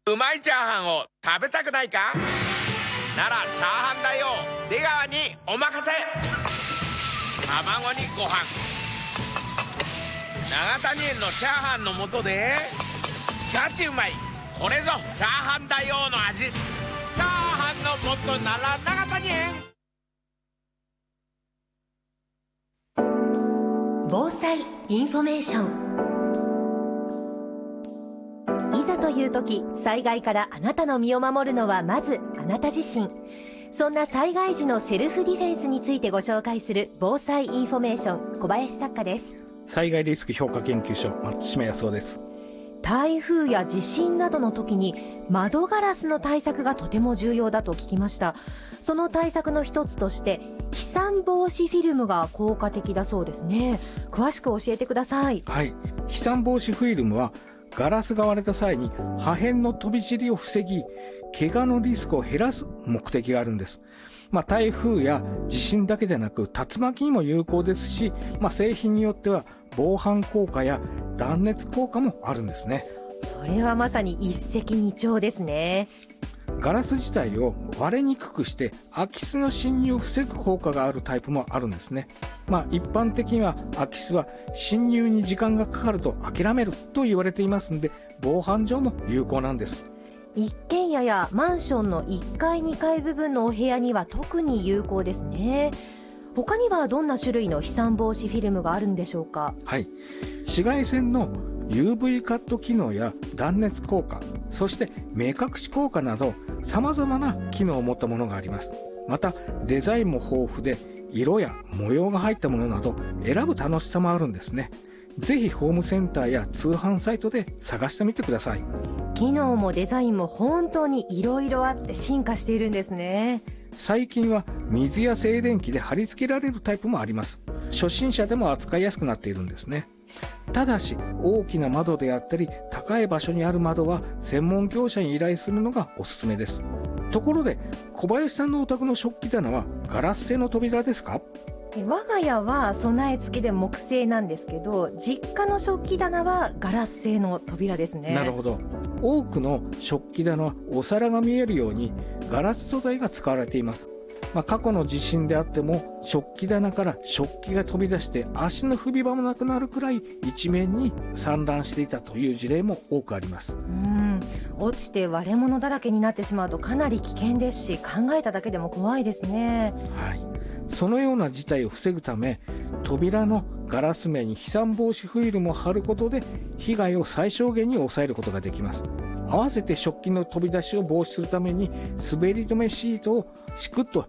うまいチャーハンを食べたくないか？ならチャーハンだよ、出川にお任せ。卵にご飯、永谷園のチャーハンの素でガチうまい、これぞチャーハンだよの味。チャーハンの素なら永谷園。 防災インフォメーション。いざという時、災害からあなたの身を守るのはまずあなた自身。そんな災害時のセルフディフェンスについてご紹介する防災インフォメーション、小林作家です。 災害リスク評価研究所、松島康夫です。 台風や地震などの時に窓ガラスの対策がとても重要だと聞きました。その対策の一つとして飛散防止フィルムが効果的だそうですね。詳しく教えてください。 はい、飛散防止フィルムはガラスが割れた際に破片の飛び散りを防ぎ、怪我のリスクを減らす目的があるんです。台風や地震だけでなく竜巻にも有効ですし、製品によっては防犯効果や断熱効果もあるんですね。 それはまさに一石二鳥ですね。 ガラス自体を割れにくくして空き巣の侵入を防ぐ効果があるタイプもあるんですね。一般的には空き巣は侵入に時間がかかると諦めると言われていますので、防犯上も有効なんです。 一軒家やマンションの1階2階部分のお部屋には特に有効ですね。他にはどんな種類の飛散防止フィルムがあるんでしょうか？ はい、紫外線の UV カット機能や断熱効果、そして目隠し効果など様々な機能を持ったものがあります。またデザインも豊富で色や模様が入ったものなど選ぶ楽しさもあるんですね。ぜひホームセンターや通販サイトで探してみてください。 機能もデザインも本当にいろいろあって進化しているんですね。 最近は水や静電気で貼り付けられるタイプもあります。初心者でも扱いやすくなっているんですね。ただし大きな窓であったり高い場所にある窓は専門業者に依頼するのがおすすめです。ところで小林さんのお宅の食器棚はガラス製の扉ですか？ 我が家は備え付きで木製なんですけど、実家の食器棚はガラス製の扉ですね。 なるほど。多くの食器棚はお皿が見えるようにガラス素材が使われています。過去の地震であっても食器棚から食器が飛び出して足の踏み場もなくなるくらい一面に散乱していたという事例も多くあります。 落ちて割れ物だらけになってしまうとかなり危険ですし、考えただけでも怖いですね。 はい、そのような事態を防ぐため、扉のガラス面に飛散防止フィルムを貼ることで被害を最小限に抑えることができます。合わせて食器の飛び出しを防止するために滑り止めシートを敷くと